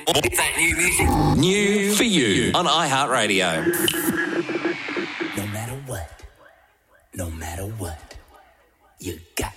That new music. New for you on iHeartRadio. No matter what, you got